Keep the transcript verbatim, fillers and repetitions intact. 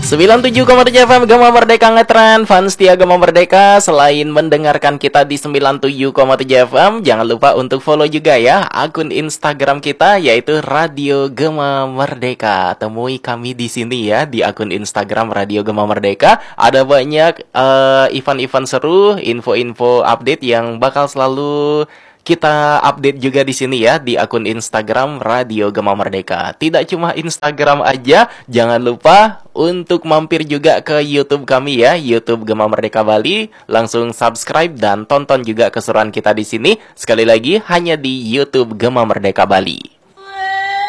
sembilan puluh tujuh koma tujuh F M Gema Merdeka Ngetren. Fans setia Gema Merdeka, selain mendengarkan kita di sembilan puluh tujuh koma tujuh F M, jangan lupa untuk follow juga ya akun Instagram kita, yaitu Radio Gema Merdeka. Temui kami di sini ya, di akun Instagram Radio Gema Merdeka. Ada banyak uh, event-event seru, info-info update yang bakal selalu kita update juga di sini ya, di akun Instagram Radio Gema Merdeka. Tidak cuma Instagram aja, jangan lupa untuk mampir juga ke YouTube kami ya, YouTube Gema Merdeka Bali. Langsung subscribe dan tonton juga keseruan kita di sini. Sekali lagi hanya di YouTube Gema Merdeka Bali.